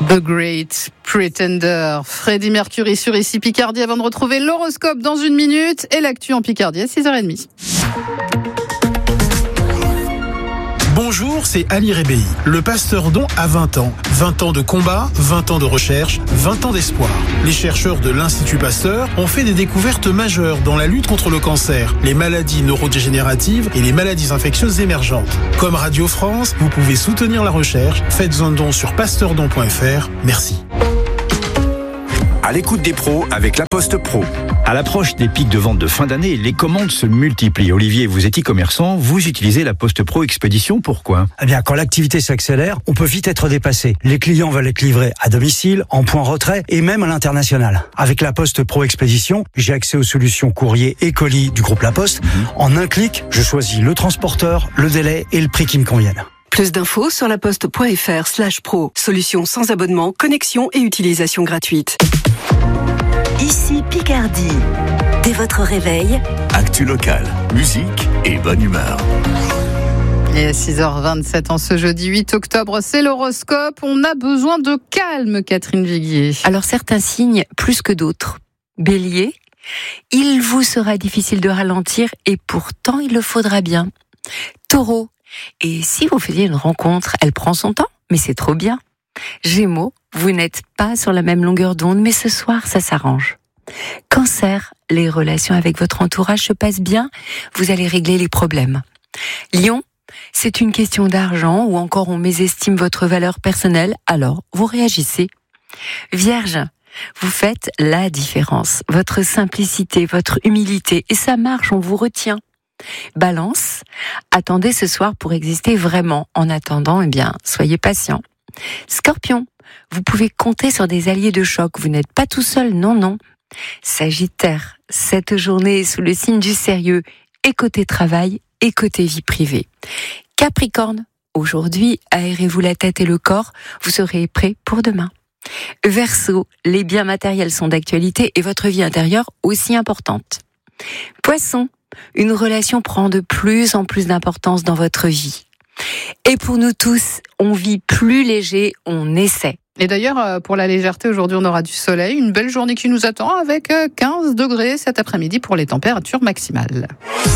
The Great Pretender, Freddie Mercury sur ici Picardie, avant de retrouver l'horoscope dans une minute et l'actu en Picardie à 6h30. Bonjour, c'est Ali Rebéi. Le pasteur Don a 20 ans. 20 ans de combat, 20 ans de recherche, 20 ans d'espoir. Les chercheurs de l'Institut Pasteur ont fait des découvertes majeures dans la lutte contre le cancer, les maladies neurodégénératives et les maladies infectieuses émergentes. Comme Radio France, vous pouvez soutenir la recherche. Faites un don sur pasteurdon.fr. Merci. À l'écoute des pros avec La Poste Pro. À l'approche des pics de vente de fin d'année, les commandes se multiplient. Olivier, vous êtes e-commerçant, vous utilisez La Poste Pro Expédition, pourquoi ? Eh bien, quand l'activité s'accélère, on peut vite être dépassé. Les clients veulent être livrés à domicile, en point retrait et même à l'international. Avec La Poste Pro Expédition, j'ai accès aux solutions courrier et colis du groupe La Poste. En un clic, je choisis le transporteur, le délai et le prix qui me conviennent. Plus d'infos sur laposte.fr/pro. Solution sans abonnement, connexion et utilisation gratuite. Ici Picardie. Dès votre réveil, Actu locale, musique et bonne humeur. Et à 6h27 en ce jeudi 8 octobre, c'est l'horoscope. On a besoin de calme, Catherine Viguier. Alors certains signes plus que d'autres. Bélier, il vous sera difficile de ralentir et pourtant il le faudra bien. Taureau, et si vous faisiez une rencontre, elle prend son temps, mais c'est trop bien. Gémeaux, vous n'êtes pas sur la même longueur d'onde, mais ce soir, ça s'arrange. Cancer, les relations avec votre entourage se passent bien, vous allez régler les problèmes. Lion, c'est une question d'argent ou encore on mésestime votre valeur personnelle, alors vous réagissez. Vierge, vous faites la différence. Votre simplicité, votre humilité, et ça marche, on vous retient. Balance, attendez ce soir pour exister vraiment. En attendant, soyez patient. Scorpion, vous pouvez compter sur des alliés de choc. Vous n'êtes pas tout seul, non. Sagittaire, cette journée est sous le signe du sérieux, et côté travail, et côté vie privée. Capricorne, aujourd'hui, aérez-vous la tête et le corps, vous serez prêt pour demain. Verseau, les biens matériels sont d'actualité et votre vie intérieure aussi importante. Poisson, une relation prend de plus en plus d'importance dans votre vie. Et pour nous tous, on vit plus léger, on essaie. Et d'ailleurs, pour la légèreté, aujourd'hui, on aura du soleil. Une belle journée qui nous attend avec 15 degrés cet après-midi pour les températures maximales.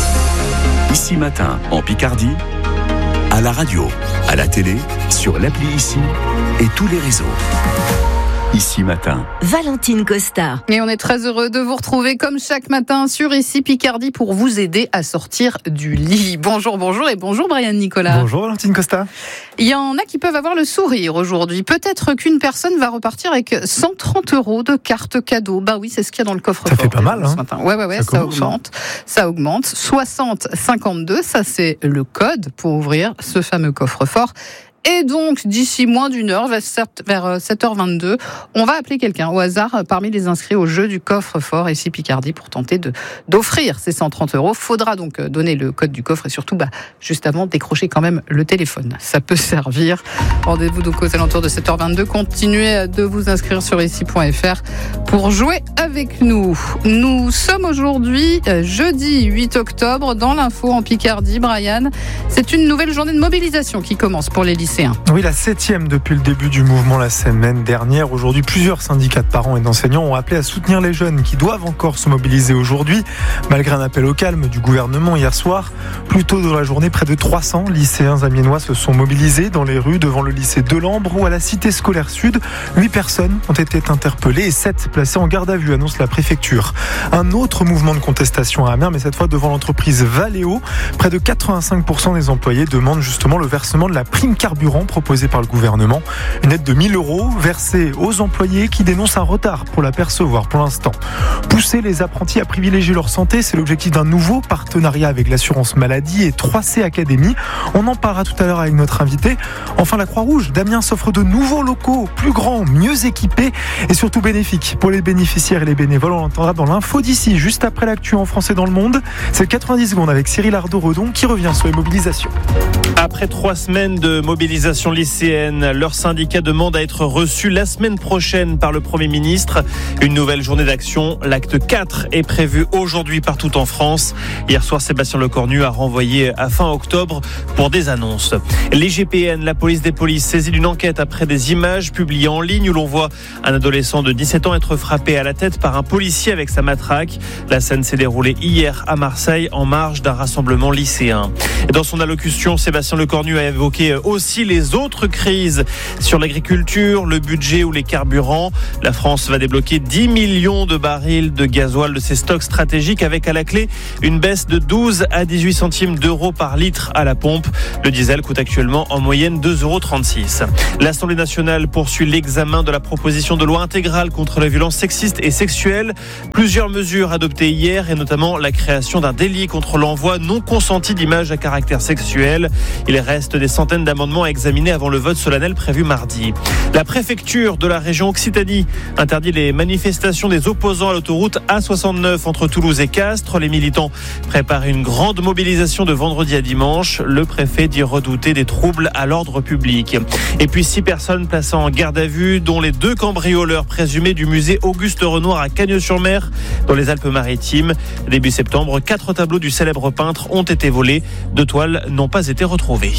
Ici Matin, en Picardie, à la radio, à la télé, sur l'appli Ici et tous les réseaux. Ici Matin. Valentine Costa. Et on est très heureux de vous retrouver comme chaque matin sur Ici Picardie pour vous aider à sortir du lit. Bonjour et bonjour Brian Nicolas. Bonjour Valentine Costa. Il y en a qui peuvent avoir le sourire aujourd'hui. Peut-être qu'une personne va repartir avec 130 € de carte cadeau. Bah oui, c'est ce qu'il y a dans le coffre-fort. Ça fait pas mal, hein. Ouais, ça augmente. 60-52, ça c'est le code pour ouvrir ce fameux coffre-fort. Et donc, d'ici moins d'une heure, vers 7h22, on va appeler quelqu'un au hasard parmi les inscrits au jeu du coffre-fort ici Picardie pour tenter d'offrir ces 130 €. Faudra donc donner le code du coffre et surtout, juste avant, décrocher quand même le téléphone. Ça peut servir. Rendez-vous donc aux alentours de 7h22. Continuez de vous inscrire sur ici.fr pour jouer avec nous. Nous sommes aujourd'hui, jeudi 8 octobre, dans l'info en Picardie. Brian, c'est une nouvelle journée de mobilisation qui commence pour les lycéens. Oui, la 7e depuis le début du mouvement la semaine dernière. Aujourd'hui, plusieurs syndicats de parents et d'enseignants ont appelé à soutenir les jeunes qui doivent encore se mobiliser aujourd'hui. Malgré un appel au calme du gouvernement hier soir, plus tôt dans la journée, près de 300 lycéens amiénois se sont mobilisés dans les rues devant le lycée Delambre ou à la cité scolaire sud. 8 personnes ont été interpellées et 7 placées en garde à vue, annonce la préfecture. Un autre mouvement de contestation à Amiens, mais cette fois devant l'entreprise Valeo. Près de 85% des employés demandent justement le versement de la prime carburant proposée par le gouvernement. Une aide de 1 000 € versée aux employés qui dénoncent un retard pour la percevoir pour l'instant. Pousser les apprentis à privilégier leur santé, c'est l'objectif d'un nouveau partenariat avec l'assurance maladie et 3C Academy. On en parlera tout à l'heure avec notre invité. Enfin, la Croix-Rouge d'Amiens s'offre de nouveaux locaux, plus grands, mieux équipés et surtout bénéfiques pour les bénéficiaires et les bénévoles. On l'entendra dans l'info d'ici, juste après l'actu en France et dans le monde. C'est 90 secondes avec Cyril Ardo-Redon qui revient sur les mobilisations. Après 3 semaines de mobilisation mobilisation lycéenne. Leur syndicat demande à être reçu la semaine prochaine par le Premier ministre. Une nouvelle journée d'action, l'acte 4, est prévu aujourd'hui partout en France. Hier soir, Sébastien Lecornu a renvoyé à fin octobre pour des annonces. L'IGPN, la police des polices, saisit d'une enquête après des images publiées en ligne où l'on voit un adolescent de 17 ans être frappé à la tête par un policier avec sa matraque. La scène s'est déroulée hier à Marseille en marge d'un rassemblement lycéen. Dans son allocution, Sébastien Lecornu a évoqué aussi les autres crises sur l'agriculture, le budget ou les carburants. La France va débloquer 10 millions de barils de gasoil de ses stocks stratégiques avec à la clé une baisse de 12 à 18 centimes d'euros par litre à la pompe. Le diesel coûte actuellement en moyenne 2,36 €. L'Assemblée nationale poursuit l'examen de la proposition de loi intégrale contre les violences sexistes et sexuelles. Plusieurs mesures adoptées hier et notamment la création d'un délit contre l'envoi non consenti d'images à caractère sexuel. Il reste des centaines d'amendements à examiner avant le vote solennel prévu mardi. La préfecture de la région Occitanie interdit les manifestations des opposants à l'autoroute A69 entre Toulouse et Castres. Les militants préparent une grande mobilisation de vendredi à dimanche. Le préfet dit redouter des troubles à l'ordre public. Et puis 6 personnes placées en garde à vue, dont les 2 cambrioleurs présumés du musée Auguste Renoir à Cagnes-sur-Mer, dans les Alpes-Maritimes. Début septembre, 4 tableaux du célèbre peintre ont été volés. 2 toiles n'ont pas été retrouvées.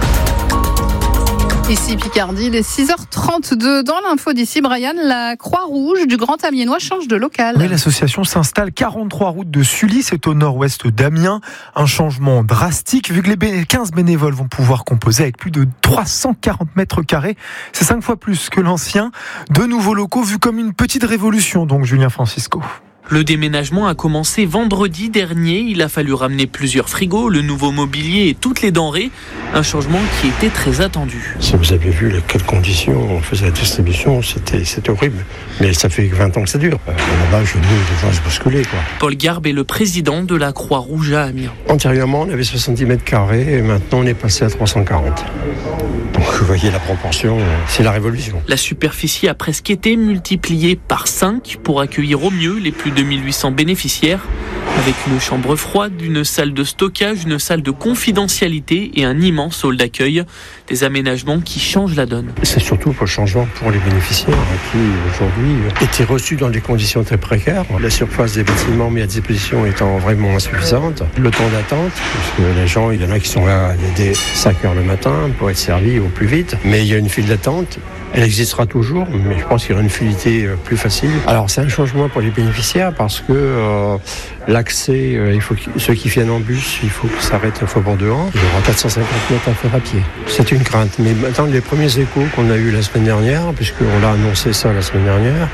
Ici Picardie, les 6h32 dans l'info d'ici, Brian, la Croix-Rouge du Grand Amiénois change de local. Oui, l'association s'installe 43 routes de Sully, c'est au nord-ouest d'Amiens. Un changement drastique, vu que les 15 bénévoles vont pouvoir composer avec plus de 340 mètres carrés. C'est 5 fois plus que l'ancien. De nouveaux locaux vus comme une petite révolution, donc Julien Francisco. Le déménagement a commencé vendredi dernier. Il a fallu ramener plusieurs frigos, le nouveau mobilier et toutes les denrées. Un changement qui était très attendu. Si vous avez vu quelles conditions on faisait la distribution, c'était horrible. Mais ça fait 20 ans que ça dure. Là-bas, les gens se bousculaient, quoi. Paul Garbe est le président de la Croix-Rouge à Amiens. Antérieurement, on avait 70 mètres carrés et maintenant on est passé à 340. Donc vous voyez la proportion, c'est la révolution. La superficie a presque été multipliée par 5 pour accueillir au mieux les plus de 1800 bénéficiaires, avec une chambre froide, une salle de stockage, une salle de confidentialité et un immense hall d'accueil. Des aménagements qui changent la donne. C'est surtout pour le changement pour les bénéficiaires qui aujourd'hui étaient reçus dans des conditions très précaires. La surface des bâtiments mis à disposition étant vraiment insuffisante. Le temps d'attente, parce que les gens, il y en a qui sont là dès 5 heures le matin pour être servis au plus vite. Mais il y a une file d'attente. Elle existera toujours, mais je pense qu'il y aura une fluidité plus facile. Alors c'est un changement pour les bénéficiaires parce que l'accès, ceux qui viennent en bus, il faut qu'ils s'arrêtent un faubourg de Han. Il y aura 450 mètres à faire à pied. C'est une crainte. Mais maintenant, les premiers échos qu'on a eus la semaine dernière, puisqu'on l'a annoncé ça la semaine dernière,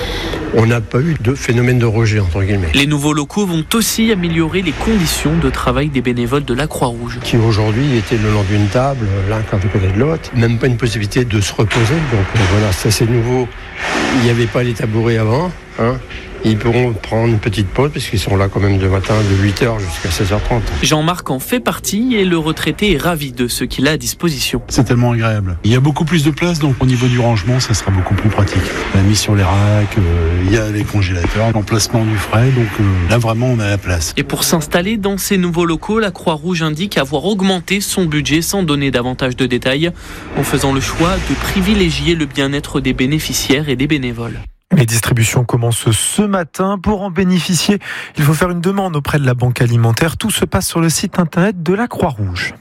on n'a pas eu de phénomène de rejet, entre guillemets. Les nouveaux locaux vont aussi améliorer les conditions de travail des bénévoles de la Croix-Rouge. Qui aujourd'hui étaient le long d'une table, l'un à côté de l'autre, même pas une possibilité de se reposer. Donc voilà, ça c'est nouveau. Il n'y avait pas les tabourets avant, hein. Ils pourront prendre une petite pause parce qu'ils sont là quand même de matin de 8h jusqu'à 16h30. Jean-Marc en fait partie et le retraité est ravi de ce qu'il a à disposition. C'est tellement agréable. Il y a beaucoup plus de place, donc au niveau du rangement, ça sera beaucoup plus pratique. La mise sur les racks, il y a les congélateurs, l'emplacement du frais, donc là vraiment on a la place. Et pour s'installer dans ces nouveaux locaux, la Croix-Rouge indique avoir augmenté son budget sans donner davantage de détails, en faisant le choix de privilégier le bien-être des bénéficiaires et des bénévoles. Les distributions commencent ce matin. Pour en bénéficier, il faut faire une demande auprès de la Banque alimentaire. Tout se passe sur le site internet de la Croix-Rouge.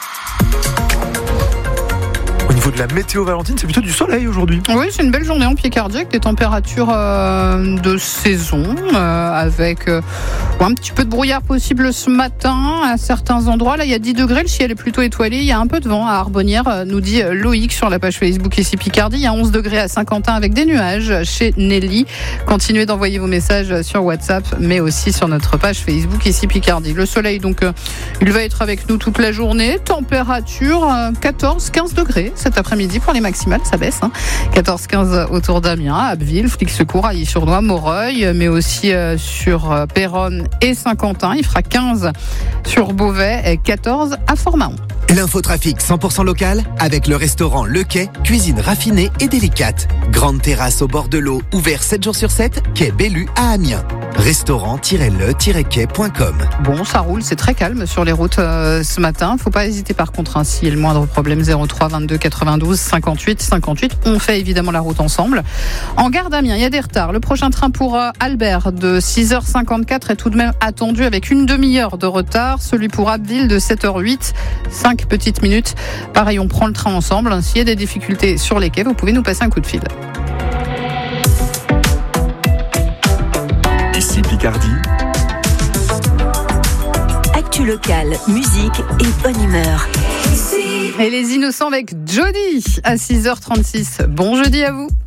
Au niveau de la météo, Valentine, c'est plutôt du soleil aujourd'hui. Oui, c'est une belle journée en Picardie avec des températures de saison, avec un petit peu de brouillard possible ce matin à certains endroits. Là, il y a 10 degrés, le ciel est plutôt étoilé. Il y a un peu de vent à Arbonnières, nous dit Loïc sur la page Facebook ici Picardie. Il y a 11 degrés à Saint-Quentin avec des nuages chez Nelly. Continuez d'envoyer vos messages sur WhatsApp, mais aussi sur notre page Facebook ici Picardie. Le soleil, donc, il va être avec nous toute la journée. Température 14-15 degrés. Cet après-midi pour les maximales, ça baisse. 14-15 autour d'Amiens, Abbeville, Flix-Secours, à Illy-sur-Noix, Moreuil, mais aussi sur Péronne et Saint-Quentin. Il fera 15 sur Beauvais et 14 à Fort-Mahon. L'infotrafic 100% local avec le restaurant Le Quai, cuisine raffinée et délicate. Grande terrasse au bord de l'eau, ouvert 7 jours sur 7, quai Bellu à Amiens. restaurant-le-quai.com. Bon, ça roule, c'est très calme sur les routes ce matin. Faut pas hésiter par contre, s'il y a le moindre problème, 03 22 92 58 58. On fait évidemment la route ensemble. En gare d'Amiens, il y a des retards. Le prochain train pour Albert de 6h54 est tout de même attendu avec une demi-heure de retard. Celui pour Abbeville de 7h08, 5 petites minutes. Pareil, on prend le train ensemble. S'il y a des difficultés sur les quais, vous pouvez nous passer un coup de fil. Ici Picardie. Actu locale, musique et bonne humeur. Et les Innocents avec Jody à 6h36. Bon jeudi à vous.